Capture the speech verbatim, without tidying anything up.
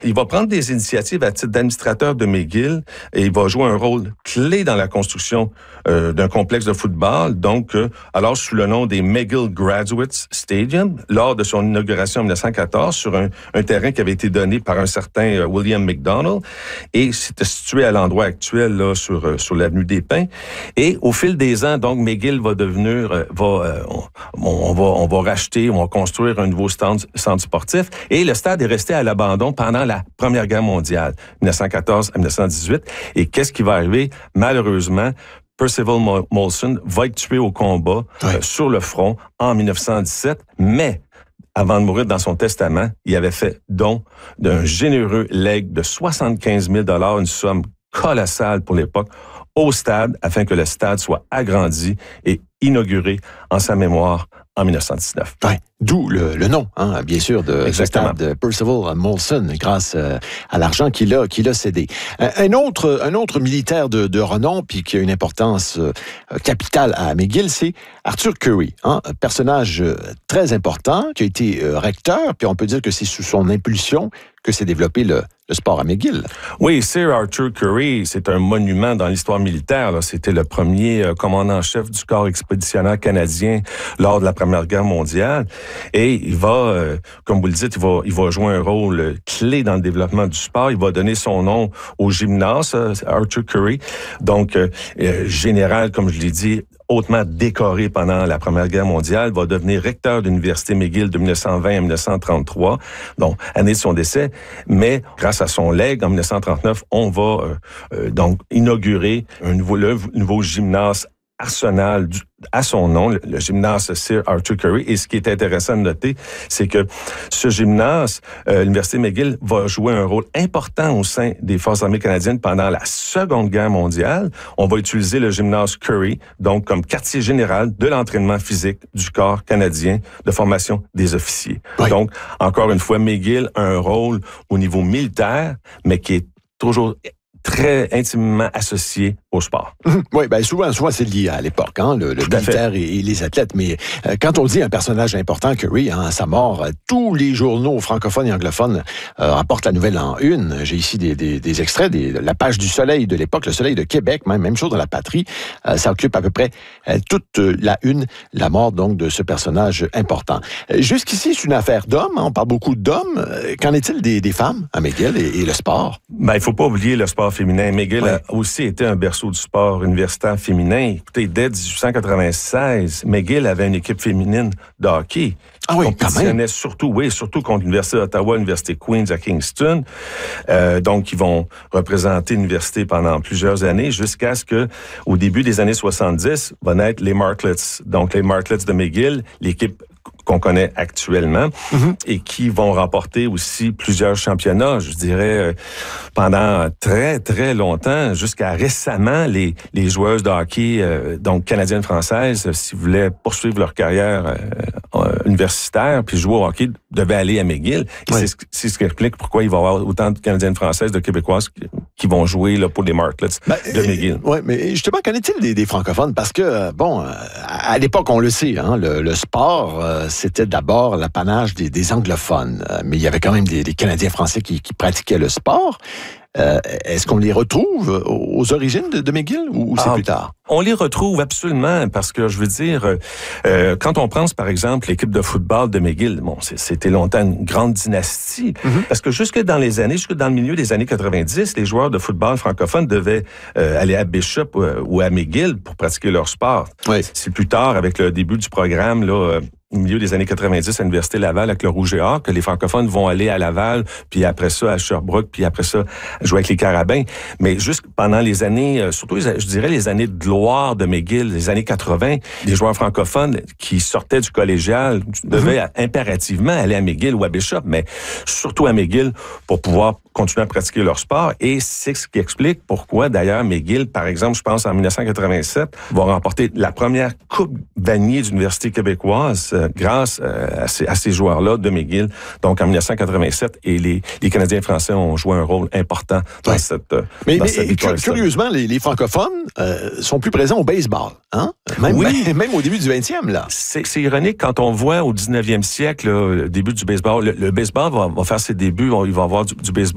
Il va prendre des initiatives à titre d'administrateur de McGill et il va jouer un rôle clé dans la construction euh, d'un complexe de football, donc euh, alors sous le nom des McGill Graduates Stadium, lors de son inauguration en dix-neuf cent quatorze, sur un, un terrain qui avait été donné par un certain euh, William McDonald, et c'était situé à l'endroit actuel, là, sur, euh, sur l'avenue des Pins. Et au fil des ans, donc, McGill va devenir, euh, va, euh, on, on, va, on va racheter, on va construire un nouveau stand, centre sportif, et le stade est resté à l'abandon pendant la Première Guerre mondiale, dix-neuf cent quatorze à dix-neuf cent dix-huit. Et qu'est-ce qui va arriver? Malheureusement, Percival Molson va être tué au combat oui. euh, sur le front en dix-neuf cent dix-sept, mais avant de mourir, dans son testament, il avait fait don d'un généreux legs de soixante-quinze mille dollars, une somme colossale pour l'époque, au stade, afin que le stade soit agrandi et inauguré en sa mémoire en dix-neuf cent dix-neuf. Oui, d'où le, le nom, hein, bien sûr, de ce stade de Percival Molson, grâce euh, à l'argent qu'il a, qu'il a cédé. Un, un autre, un autre militaire de, de renom, puis qui a une importance euh, capitale à McGill, c'est Arthur Currie, hein, un personnage euh, très important, qui a été euh, recteur, puis on peut dire que c'est sous son impulsion que s'est développé le, le sport à McGill. Oui, Sir Arthur Currie, c'est un monument dans l'histoire militaire. Là. C'était le premier euh, commandant-chef du corps expéditionnaire canadien lors de la Première Guerre mondiale. Et il va, euh, comme vous le dites, il va, il va jouer un rôle euh, clé dans le développement du sport. Il va donner son nom au gymnase, euh, Arthur Currie. Donc, euh, euh, général, comme je l'ai dit, hautement décoré pendant la Première Guerre mondiale, va devenir recteur de l'Université McGill de dix-neuf cent vingt à dix-neuf cent trente-trois, donc année de son décès. Mais grâce à son legs, en dix-neuf cent trente-neuf, on va euh, euh, donc inaugurer un nouveau, le nouveau gymnase Arsenal du, à son nom, le, le gymnase Sir Arthur Currie. Et ce qui est intéressant de noter, c'est que ce gymnase, euh, l'Université McGill, va jouer un rôle important au sein des Forces armées canadiennes pendant la Seconde Guerre mondiale. On va utiliser le gymnase Currie, donc comme quartier général de l'entraînement physique du corps canadien de formation des officiers. Oui. Donc, encore une fois, McGill a un rôle au niveau militaire, mais qui est toujours très intimement associé au sport. Mmh. Oui, bien souvent, souvent c'est lié à l'époque, hein, le, le militaire et, et les athlètes. Mais euh, quand on dit un personnage important, Currie, hein, à sa mort, euh, tous les journaux francophones et anglophones euh, rapportent la nouvelle en une. J'ai ici des, des, des extraits, des, la page du Soleil de l'époque, le Soleil de Québec, même, même chose dans La Patrie. Euh, ça occupe à peu près euh, toute la une, la mort donc de ce personnage important. Euh, jusqu'ici, c'est une affaire d'hommes, hein, on parle beaucoup d'hommes. Euh, qu'en est-il des, des femmes à McGill et, et le sport? Ben, il faut pas oublier le sport féminin. McGill ouais. a aussi été un berceau du sport universitaire féminin. Écoutez, dès dix-huit cent quatre-vingt-seize, McGill avait une équipe féminine de hockey. Ah oui, compétitionnait surtout, oui, surtout contre l'Université d'Ottawa, l'Université Queen's à Kingston. Euh, donc, ils vont représenter l'université pendant plusieurs années jusqu'à ce que, au début des années soixante-dix, va naître les Martlets. Donc, les Martlets de McGill, l'équipe qu'on connaît actuellement, mm-hmm. et qui vont remporter aussi plusieurs championnats, je dirais, euh, pendant très, très longtemps, jusqu'à récemment, les, les joueuses de hockey, euh, donc canadiennes françaises, euh, s'ils voulaient poursuivre leur carrière euh, euh, universitaire, puis jouer au hockey, devaient aller à McGill. Et oui. c'est, c'est ce qui explique pourquoi il va y avoir autant de Canadiennes françaises, de Québécoises qui, qui vont jouer là, pour les Martlets ben, de McGill. Oui, mais justement, qu'en est-il des, des francophones? Parce que, bon, à, à l'époque, on le sait, hein, le, le sport, euh, c'était d'abord l'apanage des, des anglophones. Euh, mais il y avait quand même des, des Canadiens français qui, qui pratiquaient le sport. Euh, est-ce qu'on les retrouve aux origines de, de McGill ou, ou c'est ah, plus tard? On les retrouve absolument parce que, je veux dire, euh, quand on pense, par exemple, l'équipe de football de McGill, bon, c'était longtemps une grande dynastie, mm-hmm. parce que jusque dans les années, jusque dans le milieu des années quatre-vingt-dix, les joueurs de football francophones devaient euh, aller à Bishop euh, ou à McGill pour pratiquer leur sport. Oui. C'est plus tard, avec le début du programme, là, euh, au milieu des années quatre-vingt-dix à l'Université Laval avec le Rouge et Or, que les francophones vont aller à Laval, puis après ça à Sherbrooke, puis après ça jouer avec les Carabins. Mais juste pendant les années, surtout je dirais les années de gloire de McGill, les années quatre-vingt, les joueurs francophones qui sortaient du collégial devaient mm-hmm. impérativement aller à McGill ou à Bishop, mais surtout à McGill pour pouvoir continuer à pratiquer leur sport. Et c'est ce qui explique pourquoi, d'ailleurs, McGill, par exemple, je pense en dix-neuf cent quatre-vingt-sept, va remporter la première Coupe Vanier d'Université québécoise euh, grâce euh, à, ces, à ces joueurs-là de McGill, donc en dix-neuf cent quatre-vingt-sept. Et les, les Canadiens français ont joué un rôle important dans ouais. cette euh, Mais, dans mais cette victoire. Curieusement, les, les francophones euh, sont plus présents au baseball. Hein? Même, oui. même, même au début du vingtième, là. C'est, c'est ironique quand on voit au dix-neuvième siècle, là, le début du baseball. Le, le baseball va, va faire ses débuts, il va y avoir du, du baseball